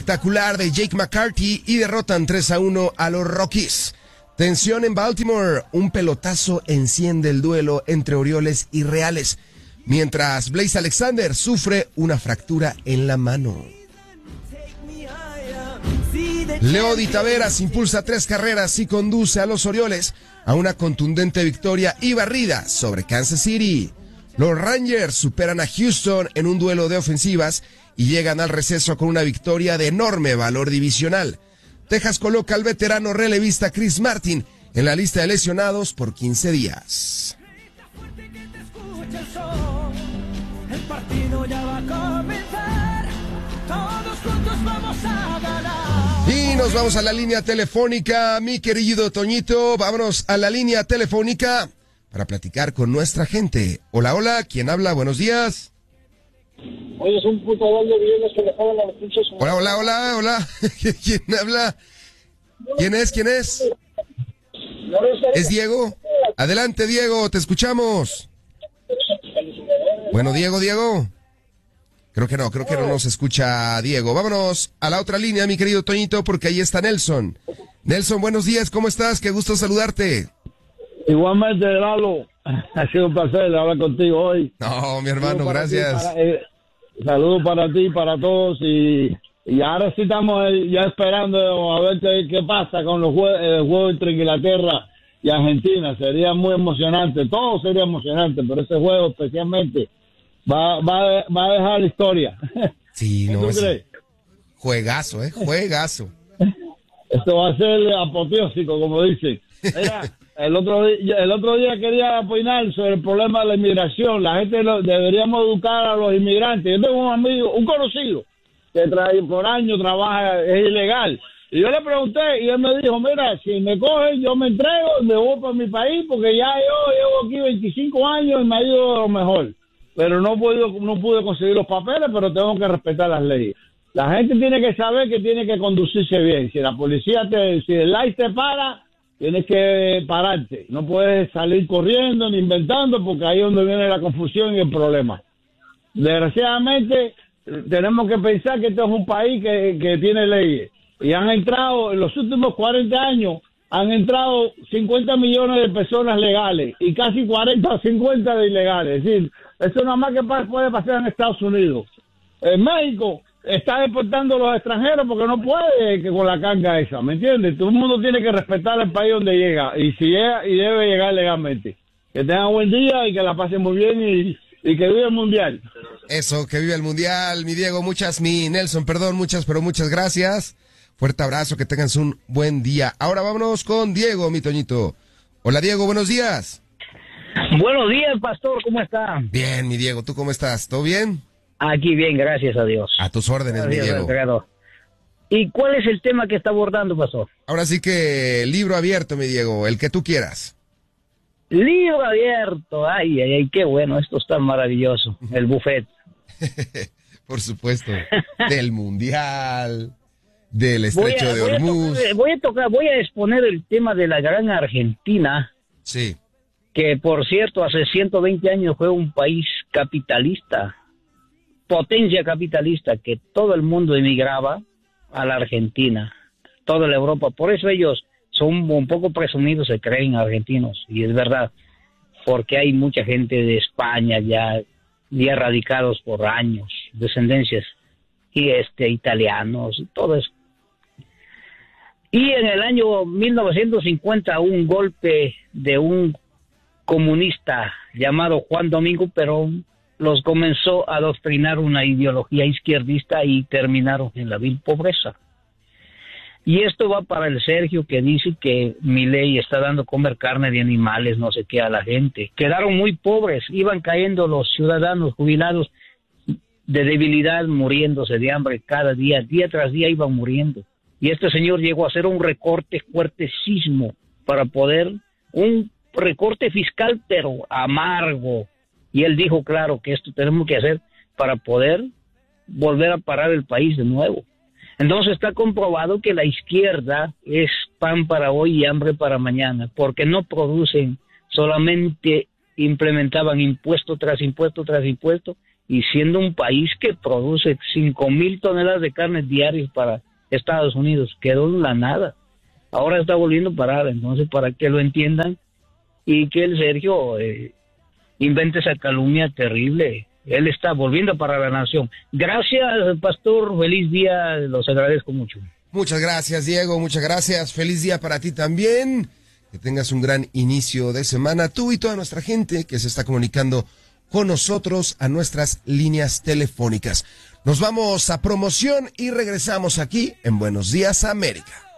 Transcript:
espectacular de Jake McCarthy y derrotan 3-1 a los Rockies. Tensión en Baltimore, un pelotazo enciende el duelo entre Orioles y Reales, mientras Blaze Alexander sufre una fractura en la mano. Leody Taveras impulsa 3 carreras y conduce a los Orioles a una contundente victoria y barrida sobre Kansas City. Los Rangers superan a Houston en un duelo de ofensivas y llegan al receso con una victoria de enorme valor divisional. Texas coloca al veterano relevista Chris Martin en la lista de lesionados por 15 días. El partido ya va a comenzar, todos juntos vamos a ganar. Y nos vamos a la línea telefónica, mi querido Toñito, vámonos a la línea telefónica para platicar con nuestra gente. Hola, hola, ¿quién habla? Buenos días. Oye, es un putador de bienes que le pagan a los pinches. Hola, hola, hola, hola. ¿Quién habla? ¿Quién es? ¿Quién es? ¿Es Diego? Adelante, Diego, te escuchamos. Bueno, Diego. Creo que no nos escucha Diego. Vámonos a la otra línea, mi querido Toñito, porque ahí está Nelson. Nelson, buenos días, ¿cómo estás? Qué gusto saludarte. Igualmente, Lalo. Ha sido un placer hablar contigo hoy. No, mi hermano, gracias. Saludos para ti, para todos. Y ahora sí estamos ya esperando a ver qué pasa con el juego entre Inglaterra y Argentina. Sería muy emocionante. Todo sería emocionante, pero ese juego especialmente va a dejar la historia. Sí, no es juegazo, juegazo. Esto va a ser apoteósico, como dicen. Mira, el otro día quería opinar sobre el problema de la inmigración. La gente deberíamos educar a los inmigrantes. Yo tengo un amigo, un conocido, que por años trabaja, es ilegal. Y yo le pregunté y él me dijo, mira, si me cogen, yo me entrego y me voy para mi país porque ya yo llevo aquí 25 años y me ha ido lo mejor. Pero no pude conseguir los papeles, pero tengo que respetar las leyes. La gente tiene que saber que tiene que conducirse bien. Si la policía si el light te para, tienes que pararte. No puedes salir corriendo ni inventando porque ahí es donde viene la confusión y el problema. Desgraciadamente, tenemos que pensar que este es un país que tiene leyes. Y han entrado, en los últimos 40 años, han entrado 50 millones de personas legales y casi 40 o 50 de ilegales. Es decir, eso nada más que puede pasar en Estados Unidos. En México está deportando a los extranjeros porque no puede que con la carga esa, ¿me entiendes? Todo el mundo tiene que respetar el país donde llega y si llega y debe llegar legalmente. Que tengan buen día y que la pasen muy bien y que viva el Mundial. Eso, que viva el Mundial, mi Diego, muchas gracias. Fuerte abrazo, que tengas un buen día. Ahora vámonos con Diego, mi Toñito. Hola, Diego, buenos días. Buenos días, pastor, ¿cómo está? Bien, mi Diego, ¿tú cómo estás? ¿Todo bien? Aquí bien, gracias a Dios. A tus órdenes, mi Diego. ¿Y cuál es el tema que está abordando, pastor? Ahora sí que libro abierto, mi Diego, el que tú quieras. Libro abierto, ay, qué bueno, esto está maravilloso, el buffet. Por supuesto, del Mundial, del Estrecho de Hormuz. Voy a exponer el tema de la gran Argentina. Sí. Que, por cierto, hace 120 años fue un país capitalista, potencia capitalista, que todo el mundo emigraba a la Argentina, toda la Europa. Por eso ellos son un poco presumidos, se creen argentinos, y es verdad, porque hay mucha gente de España ya radicados por años, descendencias, y italianos, todo eso. Y en el año 1950, un golpe de un comunista llamado Juan Domingo Perón los comenzó a adoctrinar una ideología izquierdista y terminaron en la vil pobreza. Y esto va para el Sergio, que dice que Milei está dando comer carne de animales, no sé qué, a la gente. Quedaron muy pobres, iban cayendo los ciudadanos jubilados de debilidad, muriéndose de hambre cada día tras día iban muriendo. Y este señor llegó a hacer un recorte fuertesísimo para poder, un recorte fiscal, pero amargo. Y él dijo, claro, que esto tenemos que hacer para poder volver a parar el país de nuevo. Entonces está comprobado que la izquierda es pan para hoy y hambre para mañana, porque no producen, solamente implementaban impuesto tras impuesto tras impuesto, y siendo un país que produce 5,000 toneladas de carne diarias para Estados Unidos, quedó en la nada. Ahora está volviendo a parar, entonces para que lo entiendan y que el Sergio invente esa calumnia terrible. Él está volviendo a parar la nación. Gracias, pastor, feliz día, los agradezco mucho. Muchas gracias, Diego, muchas gracias. Feliz día para ti también. Que tengas un gran inicio de semana, tú y toda nuestra gente que se está comunicando con nosotros a nuestras líneas telefónicas. Nos vamos a promoción y regresamos aquí en Buenos Días América.